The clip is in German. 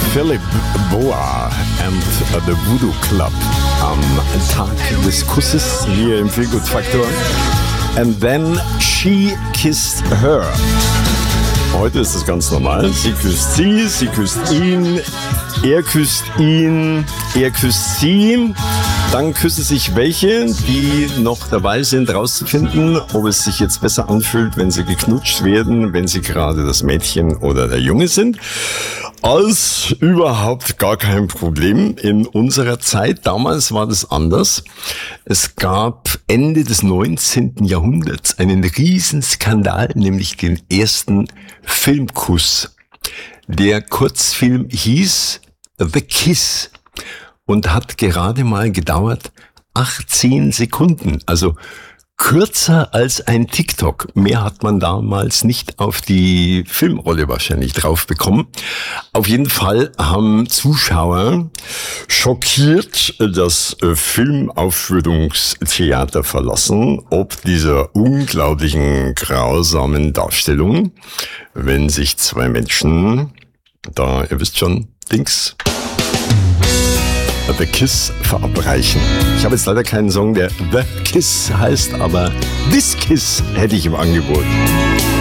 Philip Boa and the Voodoo Club am Tag des Kusses hier im Feelgood Faktor. And then she kissed her. Heute ist es ganz normal. Sie küsst sie küsst ihn, er küsst ihn, er küsst sie. Dann küssen sich welche, die noch dabei sind, rauszufinden, ob es sich jetzt besser anfühlt, wenn sie geknutscht werden, wenn sie gerade das Mädchen oder der Junge sind. Als überhaupt gar kein Problem in unserer Zeit. Damals war das anders. Es gab Ende des 19. Jahrhunderts einen Riesenskandal, nämlich den ersten Filmkuss. Der Kurzfilm hieß The Kiss und hat gerade mal gedauert 18 Sekunden. Also kürzer als ein TikTok. Mehr hat man damals nicht auf die Filmrolle wahrscheinlich drauf bekommen. Auf jeden Fall haben Zuschauer schockiert das Filmaufführungstheater verlassen, ob dieser unglaublichen, grausamen Darstellung, wenn sich zwei Menschen, da, ihr wisst schon, Dings, The Kiss verabreichen. Ich habe jetzt leider keinen Song, der The Kiss heißt, aber This Kiss hätte ich im Angebot.